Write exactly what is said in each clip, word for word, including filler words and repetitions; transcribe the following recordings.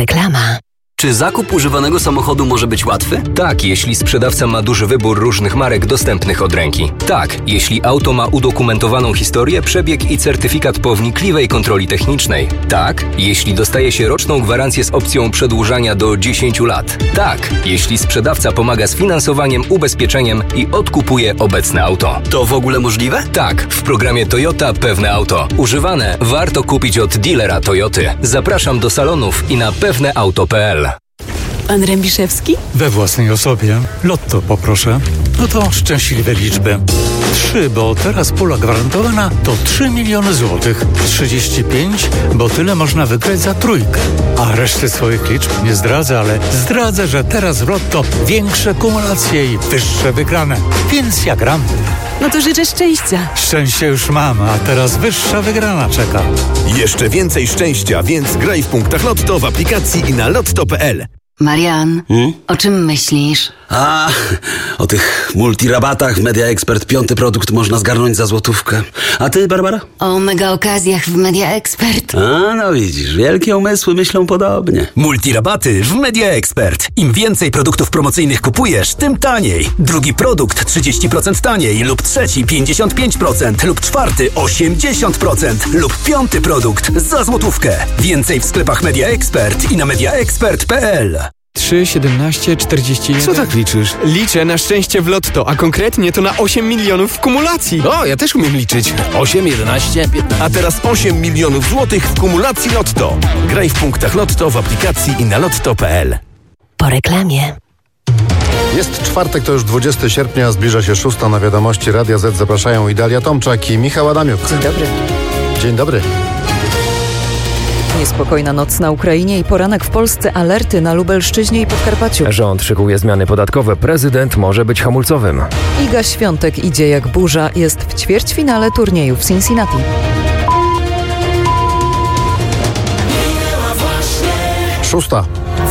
Reklama. Czy zakup używanego samochodu może być łatwy? Tak, jeśli sprzedawca ma duży wybór różnych marek dostępnych od ręki. Tak, jeśli auto ma udokumentowaną historię, przebieg i certyfikat po wnikliwej kontroli technicznej. Tak, jeśli dostaje się roczną gwarancję z opcją przedłużania do dziesięciu lat. Tak, jeśli sprzedawca pomaga z finansowaniem, ubezpieczeniem i odkupuje obecne auto. To w ogóle możliwe? Tak, w programie Toyota Pewne Auto. Używane warto kupić od dealera Toyoty. Zapraszam do salonów i na pewneauto kropka p l. Pan Rębiszewski? We własnej osobie. Lotto poproszę. No to szczęśliwe liczby. Trzy, bo teraz pula gwarantowana to trzy miliony złotych. trzydzieści pięć, bo tyle można wygrać za trójkę. A reszty swoich liczb nie zdradzę, ale zdradzę, że teraz w Lotto większe kumulacje i wyższe wygrane. Więc ja gram. No to życzę szczęścia. Szczęście już mam, a teraz wyższa wygrana czeka. Jeszcze więcej szczęścia, więc graj w punktach Lotto w aplikacji i na lotto kropka p l. Marian, hmm? o czym myślisz? A, o tych multirabatach w Media Expert. Piąty produkt można zgarnąć za złotówkę. A ty, Barbara? O mega okazjach w Media Expert. A, no widzisz, wielkie umysły myślą podobnie. Multirabaty w Media Expert. Im więcej produktów promocyjnych kupujesz, tym taniej. Drugi produkt trzydzieści procent taniej, lub trzeci pięćdziesiąt pięć procent, lub czwarty osiemdziesiąt procent, lub piąty produkt za złotówkę. Więcej w sklepach Media Expert i na media expert kropka p l. trzy, siedemnaście, czterdzieści jeden. Co tak liczysz? Liczę na szczęście w Lotto, a konkretnie to na osiem milionów w kumulacji. O, ja też umiem liczyć. osiem, jedenaście, piętnaście. A teraz osiem milionów złotych w kumulacji Lotto. Graj w punktach Lotto w aplikacji i na lotto kropka p l. Po reklamie. Jest czwartek, to już dwudziestego sierpnia, zbliża się szósta. Na wiadomości Radia Z zapraszają Idalia Tomczak i Michał Adamiuk. Dzień dobry. Dzień dobry. Niespokojna noc na Ukrainie i poranek w Polsce, alerty na Lubelszczyźnie i Podkarpaciu. Rząd szykuje zmiany podatkowe, prezydent może być hamulcowym. Iga Świątek idzie jak burza, jest w ćwierćfinale turnieju w Cincinnati. Szósta.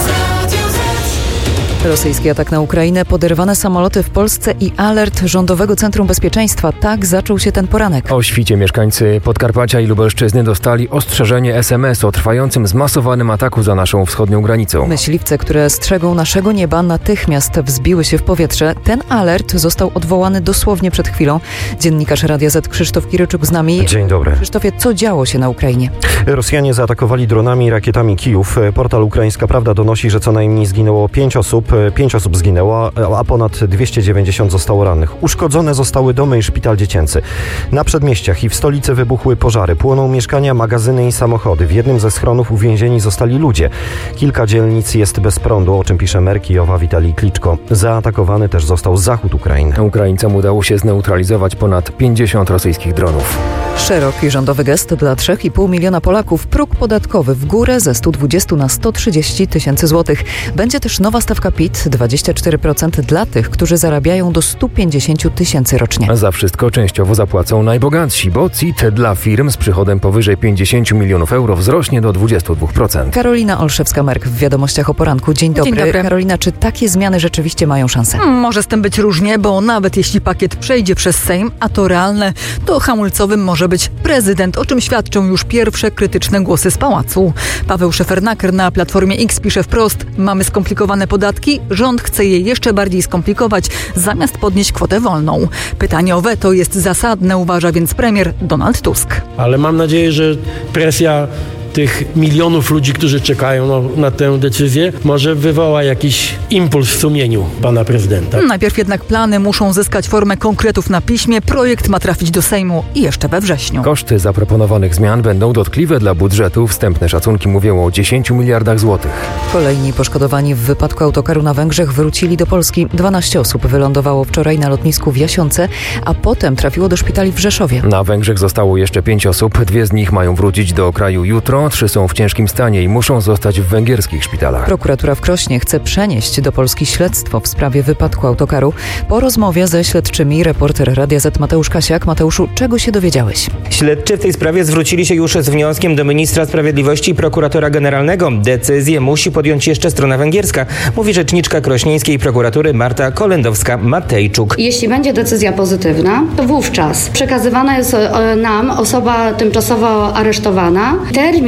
Rosyjski atak na Ukrainę, poderwane samoloty w Polsce i alert Rządowego Centrum Bezpieczeństwa. Tak zaczął się ten poranek. O świcie mieszkańcy Podkarpacia i Lubelszczyzny dostali ostrzeżenie es em es o trwającym zmasowanym ataku za naszą wschodnią granicą. Myśliwce, które strzegą naszego nieba, natychmiast wzbiły się w powietrze. Ten alert został odwołany dosłownie przed chwilą. Dziennikarz Radia Z Krzysztof Kiryczuk z nami. Dzień dobry. Krzysztofie, co działo się na Ukrainie? Rosjanie zaatakowali dronami i rakietami Kijów. Portal Ukraińska Prawda donosi, że co najmniej zginęło pięć osób. Pięć osób zginęło, a ponad dwieście dziewięćdziesiąt zostało rannych. Uszkodzone zostały domy i szpital dziecięcy. Na przedmieściach i w stolicy wybuchły pożary. Płoną mieszkania, magazyny i samochody. W jednym ze schronów uwięzieni zostali ludzie. Kilka dzielnic jest bez prądu, o czym pisze mer Kijowa Witalij Kliczko. Zaatakowany też został zachód Ukrainy. Ukraińcom udało się zneutralizować ponad pięćdziesiąt rosyjskich dronów. Szeroki rządowy gest dla trzy i pół miliona Polaków. Próg podatkowy w górę ze sto dwadzieścia na sto trzydzieści tysięcy złotych. Będzie też nowa stawka P I T, dwadzieścia cztery procent dla tych, którzy zarabiają do sto pięćdziesiąt tysięcy rocznie. Za wszystko częściowo zapłacą najbogatsi, bo C I T dla firm z przychodem powyżej pięćdziesiąt milionów euro wzrośnie do dwadzieścia dwa procent. Karolina Olszewska-Merk w Wiadomościach o poranku. Dzień dobry. Dzień dobry. Karolina, czy takie zmiany rzeczywiście mają szansę? Hmm, może z tym być różnie, bo nawet jeśli pakiet przejdzie przez Sejm, a to realne, to hamulcowym może być prezydent, o czym świadczą już pierwsze krytyczne głosy z pałacu. Paweł Szefernaker na Platformie X pisze wprost: mamy skomplikowane podatki, rząd chce je jeszcze bardziej skomplikować, zamiast podnieść kwotę wolną. Pytanie o weto jest zasadne, uważa więc premier Donald Tusk. Ale mam nadzieję, że presja tych milionów ludzi, którzy czekają na, na tę decyzję, może wywoła jakiś impuls w sumieniu pana prezydenta. Najpierw jednak plany muszą zyskać formę konkretów na piśmie. Projekt ma trafić do Sejmu i jeszcze we wrześniu. Koszty zaproponowanych zmian będą dotkliwe dla budżetu. Wstępne szacunki mówią o dziesięciu miliardach złotych. Kolejni poszkodowani w wypadku autokaru na Węgrzech wrócili do Polski. dwanaście osób wylądowało wczoraj na lotnisku w Jasionce, a potem trafiło do szpitali w Rzeszowie. Na Węgrzech zostało jeszcze pięć osób. Dwie z nich mają wrócić do kraju jutro. Trzy są w ciężkim stanie i muszą zostać w węgierskich szpitalach. Prokuratura w Krośnie chce przenieść do Polski śledztwo w sprawie wypadku autokaru. Po rozmowie ze śledczymi reporter Radia Z Mateusz Kasiak. Mateuszu, czego się dowiedziałeś? Śledczy w tej sprawie zwrócili się już z wnioskiem do ministra sprawiedliwości i prokuratora generalnego. Decyzję musi podjąć jeszcze strona węgierska, mówi rzeczniczka krośnieńskiej prokuratury Marta Kolendowska-Matejczuk. Jeśli będzie decyzja pozytywna, to wówczas przekazywana jest nam osoba tymczasowo aresztowana. Termin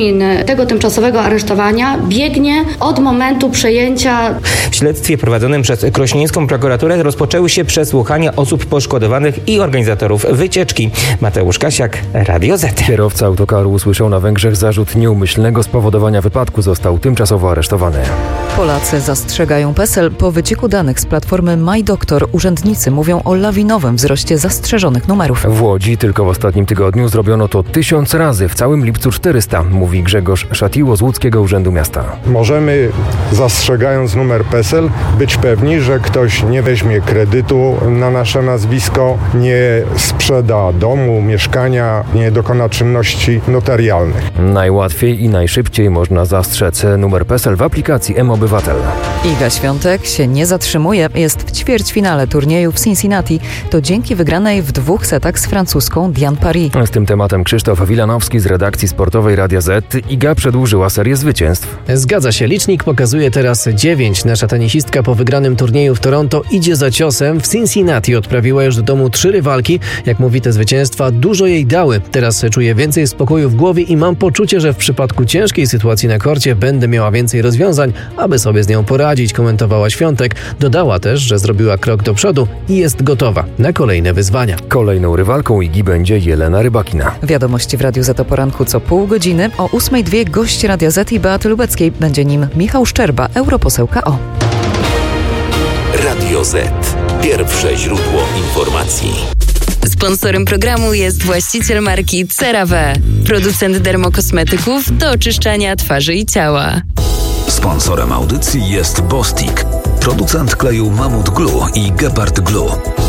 termin tego tymczasowego aresztowania biegnie od momentu przejęcia. W śledztwie prowadzonym przez krośnieńską prokuraturę rozpoczęły się przesłuchania osób poszkodowanych i organizatorów wycieczki. Mateusz Kasiak, Radio Z. Kierowca autokaru usłyszał na Węgrzech zarzut nieumyślnego spowodowania wypadku. Został tymczasowo aresztowany. Polacy zastrzegają PESEL. Po wycieku danych z platformy MyDoktor urzędnicy mówią o lawinowym wzroście zastrzeżonych numerów. W Łodzi tylko w ostatnim tygodniu zrobiono to tysiąc razy, w całym lipcu czterysta, mówi Grzegorz Szatiło z Łódzkiego Urzędu Miasta. Możemy, zastrzegając numer PESEL, być pewni, że ktoś nie weźmie kredytu na nasze nazwisko, nie sprzeda domu, mieszkania, nie dokona czynności notarialnych. Najłatwiej i najszybciej można zastrzec numer PESEL w aplikacji M-Obywatel. Iga Świątek się nie zatrzymuje. Jest w ćwierćfinale turnieju w Cincinnati. To dzięki wygranej w dwóch setach z francuską Diane Paris. Z tym tematem Krzysztof Wilanowski z redakcji sportowej Radia Z. Iga przedłużyła serię zwycięstw. Zgadza się, licznik pokazuje teraz dziewięć. Nasza tenisistka po wygranym turnieju w Toronto idzie za ciosem. W Cincinnati odprawiła już do domu trzy rywalki. Jak mówi, te zwycięstwa dużo jej dały. Teraz czuję więcej spokoju w głowie i mam poczucie, że w przypadku ciężkiej sytuacji na korcie będę miała więcej rozwiązań, aby sobie z nią poradzić, komentowała Świątek. Dodała też, że zrobiła krok do przodu i jest gotowa na kolejne wyzwania. Kolejną rywalką Igi będzie Jelena Rybakina. Wiadomości w Radiu Z o poranku co pół godziny. O ósmej dwie gość Radia Z i Beaty Lubeckiej. Będzie nim Michał Szczerba, europoseł K O. Radio Z. Pierwsze źródło informacji. Sponsorem programu jest właściciel marki CeraVe, producent dermokosmetyków do oczyszczania twarzy i ciała. Sponsorem audycji jest Bostik, producent kleju Mamut Glue i Gepard Glue.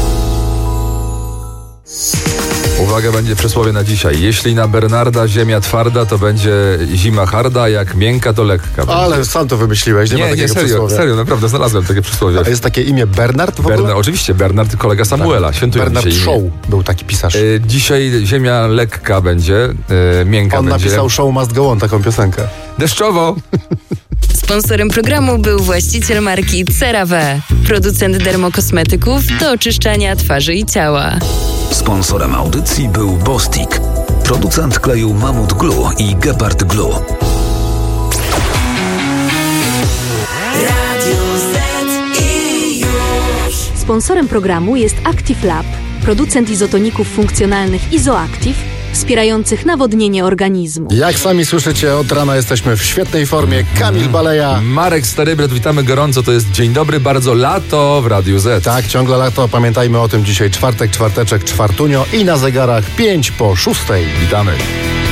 Uwaga, będzie przysłowie na dzisiaj. Jeśli na Bernarda ziemia twarda, to będzie zima harda, jak miękka, to lekka. Ale będzie. sam to wymyśliłeś, nie, nie ma takiego nie, serio, przysłowia. serio, naprawdę znalazłem takie przysłowie. A jest takie imię Bernard w ogóle? Bernard, oczywiście, Bernard, kolega Samuela. Świętują Bernard dzisiaj Shaw imię. był taki pisarz. Y, dzisiaj ziemia lekka będzie, y, miękka On będzie. napisał Show Must Go On, taką piosenkę. Deszczowo! Sponsorem programu był właściciel marki CeraVe, producent dermokosmetyków do oczyszczania twarzy i ciała. Sponsorem audycji był Bostik, producent kleju Mamut Glue i Gepard Glue. Radio Z i już. Sponsorem programu jest Active Lab, producent izotoników funkcjonalnych Izoactive, wspierających nawodnienie organizmu. Jak sami słyszycie, od rana jesteśmy w świetnej formie. Kamil Baleja. Marek Starybret, witamy gorąco. To jest dzień dobry, bardzo lato w Radiu Z. Tak, ciągle lato. Pamiętajmy o tym dzisiaj. Czwartek, czwarteczek, czwartunio i na zegarach pięć po szóstej. Witamy.